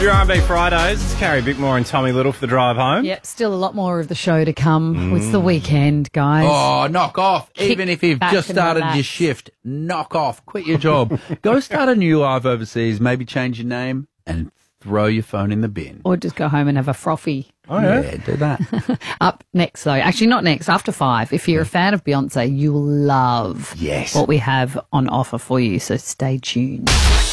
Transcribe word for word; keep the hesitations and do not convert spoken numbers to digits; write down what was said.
Your R and B Fridays. It's Carrie Bickmore and Tommy Little for the drive home. Yep, still a lot more of the show to come. Mm. It's the weekend, guys. Oh, knock off. Kick Even if you've just started relax. your shift, knock off. Quit your job. Go start a new life overseas. Maybe change your name and throw your phone in the bin. Or just go home and have a frothy. Oh, yeah. Yeah, do that. Up next, though. Actually, not next. After five. If you're a fan of Beyonce, you'll love Yes. what we have on offer for you. So stay tuned.